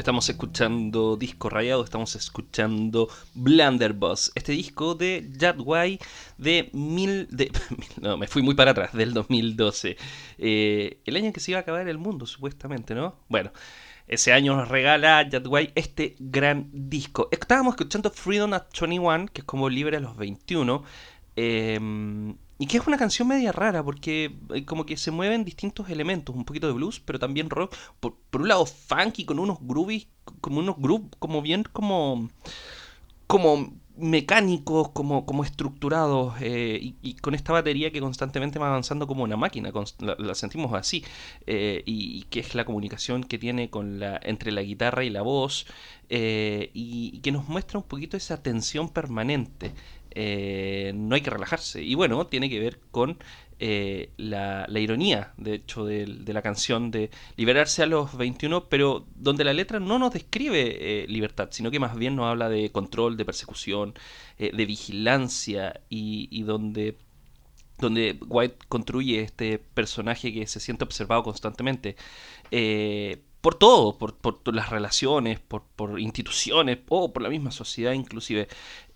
estamos escuchando Disco Rayado, estamos escuchando Blunderbuss, este disco de Jadway no, me fui muy para atrás, del 2012. El año en que se iba a acabar el mundo, supuestamente, ¿no? Bueno, ese año nos regala Jadway este gran disco. Estábamos escuchando Freedom at 21, que es como Libre a los 21. Y que es una canción media rara porque como que se mueven distintos elementos, un poquito de blues, pero también rock. Por un lado funky con unos groovies, como unos grooves como bien como mecánicos, como estructurados, y con esta batería que constantemente va avanzando como una máquina, la sentimos así, y que es la comunicación que tiene entre la guitarra y la voz, y que nos muestra un poquito esa tensión permanente. No hay que relajarse. Y bueno, tiene que ver con la ironía, de hecho, de la canción de liberarse a los 21, pero donde la letra no nos describe libertad, sino que más bien nos habla de control, de persecución, de vigilancia, y donde White construye este personaje que se siente observado constantemente. Por todo, por las relaciones, por instituciones o por la misma sociedad inclusive.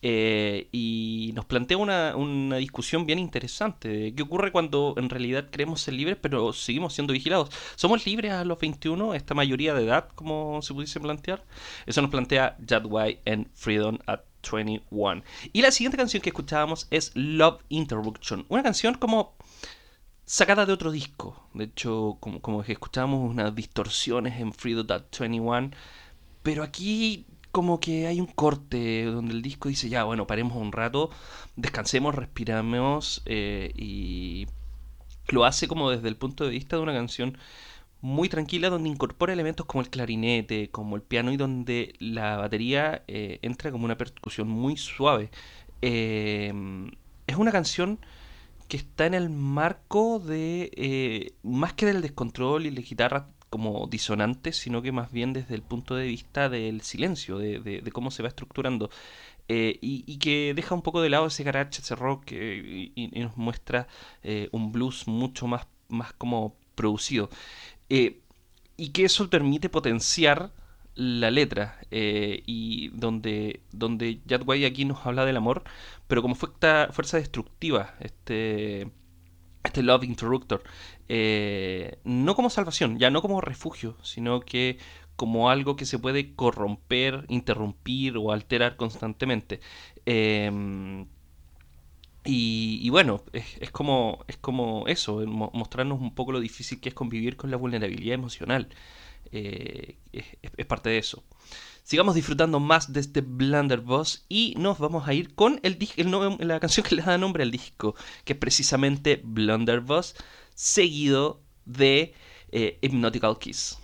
Y nos plantea una discusión bien interesante de qué ocurre cuando en realidad queremos ser libres pero seguimos siendo vigilados. ¿Somos libres a los 21, esta mayoría de edad, como se pudiese plantear? Eso nos plantea Jadway en Freedom at 21. Y la siguiente canción que escuchábamos es Love Interruption, una canción como sacada de otro disco. De hecho, como que escuchábamos unas distorsiones en Freedom at 21, pero aquí como que hay un corte donde el disco dice, ya, bueno, paremos un rato, descansemos, respiramos, y lo hace como desde el punto de vista de una canción muy tranquila donde incorpora elementos como el clarinete, como el piano, y donde la batería entra como una percusión muy suave. Eh, es una canción que está en el marco de, más que del descontrol y la guitarra como disonante, sino que más bien desde el punto de vista del silencio, de cómo se va estructurando, y que deja un poco de lado ese garage, ese rock, y nos muestra un blues mucho más como producido, eh, y que eso permite potenciar la letra, y donde Jadway aquí nos habla del amor, pero como fuerza destructiva, este Love Interruptor, no como salvación, ya no como refugio, sino que como algo que se puede corromper, interrumpir o alterar constantemente. Eh, y bueno, es como eso, mostrarnos un poco lo difícil que es convivir con la vulnerabilidad emocional. Es parte de eso. Sigamos disfrutando más de este Blunderbuss y nos vamos a ir con la canción que le da nombre al disco, que es precisamente Blunderbuss, seguido de Hypnotical Kiss.